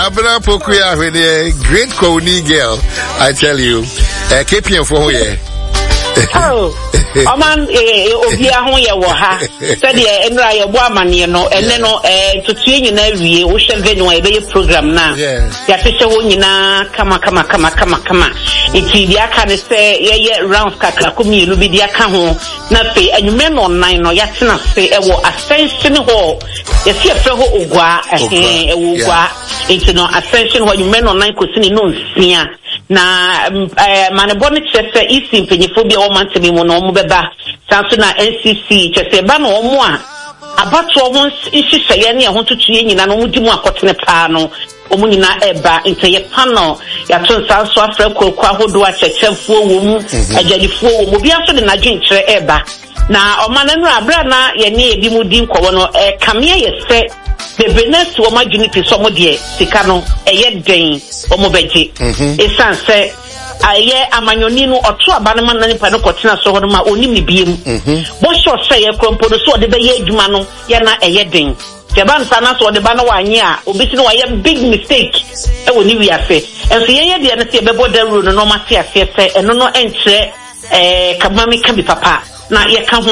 Abra Pokuya with a great Koni girl, I tell you. KPM for here. Oh, Oman, Obia Hoya Waha, said the Emra Woman, you know, and then to train in every ocean venue, a program now. Yafisha Wunina, kama. It's the Akane say, round Kakakumi, Lubidia Kaho, Nafe, and you men online or Yatina say, Ascension Hall. You see a fellow Ugwa, into no Ascension where you men online could see no sneer. Na maneboni chese isi mpenyefobia woman temi mo no mubeba sanso na NCC chese ba no omo a abato omo nhihye ne ho tutuye nyina no mudi mu akotene pa no omo nyina eba nteye panel ya to sanso afra kokwa hodo a chechemfuo wo mu ajalifuo wo mu bia so de na dwenkyere eba na omananu abra na ye ne ebi mudi nkwowo no kamea yese the Benes woman unity some de sika no eye den omobeje esan se aye amanyoni no oto abanama na nipa no kotena so hono ma onim ne biem bo sho se ye krompo no so de be ye adwuma no ye na eye den Jaban sana so de ba no wanye a obisi no waye big mistake e woni wi afe enso ye de na se be border rule no ma se afe se eno no enche kabami ka bi papa na ye ka ho